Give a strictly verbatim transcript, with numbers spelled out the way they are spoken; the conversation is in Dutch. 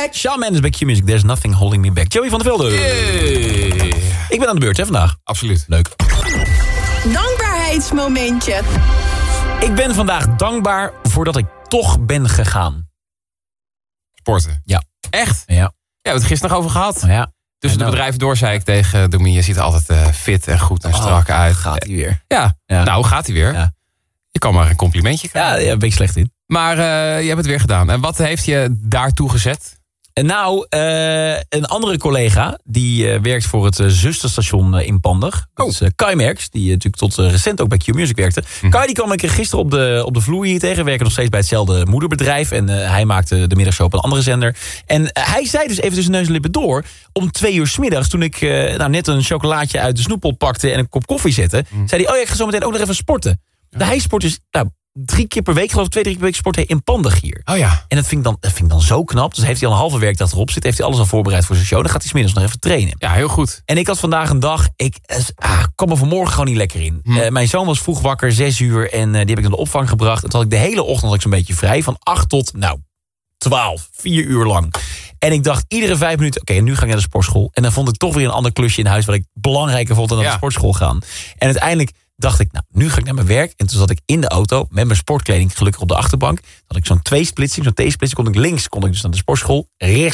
back. Shawn Mendes bij Q-Music, There's Nothing Holding Me Back. Joey van der Velde. Hey. Ik ben aan de beurt, hè, vandaag. Absoluut. Leuk. Dankbaarheidsmomentje. Ik ben vandaag dankbaar voordat ik toch ben gegaan. Sporten. Ja. Echt? Ja. Ja, we hebben het gisteren nog over gehad. Ja. Tussen de bedrijven door zei ik tegen Doemie, je ziet er altijd uh, fit en goed en strak oh, uit. Gaat hij weer. Ja. ja, nou gaat hij weer. Ja. Je kan maar een complimentje krijgen. Ja, daar ben ik slecht in. Maar uh, je hebt het weer gedaan. En wat heeft je daartoe gezet? En nou, uh, een andere collega, die uh, werkt voor het uh, zusterstation uh, in Pandig. Dat oh. is uh, Kai Merks, die uh, natuurlijk tot uh, recent ook bij Q-Music werkte. Mm-hmm. Kai die kwam ik gisteren op de, op de vloer hier tegen. We werken nog steeds bij hetzelfde moederbedrijf. En uh, hij maakte de middagshow op een andere zender. En uh, hij zei dus even tussen neus en lippen door, om twee uur 's middags, toen ik uh, nou, net een chocolaatje uit de snoeppot pakte en een kop koffie zette, mm. zei hij, oh ja, ik ga zo meteen ook nog even sporten. Ja. Hij sport dus nou, drie keer per week, geloof ik, twee, drie keer per week sport hij in Pandig hier. Oh ja. En dat vind, ik dan, dat vind ik dan zo knap. Dus heeft hij al een halve werkdag erop zitten, heeft hij alles al voorbereid voor zijn show. Dan gaat hij 's middags nog even trainen. Ja, heel goed. En ik had vandaag een dag, ik ah, kwam er vanmorgen gewoon niet lekker in. Hm. Uh, mijn zoon was vroeg wakker, zes uur, en uh, die heb ik naar de opvang gebracht. En toen had ik de hele ochtend ik zo'n beetje vrij, van acht tot, nou, twaalf, vier uur lang. En ik dacht iedere vijf minuten, oké, okay, nu ga ik naar de sportschool. En dan vond ik toch weer een ander klusje in huis, wat ik belangrijker vond dan naar ja. de sportschool gaan. En uiteindelijk dacht ik, nou, nu ga ik naar mijn werk. En toen zat ik in de auto met mijn sportkleding, gelukkig op de achterbank. Dan had ik zo'n twee-splitsing, zo'n T-splitsing. Kon ik links, kon ik dus naar de sportschool. Rechts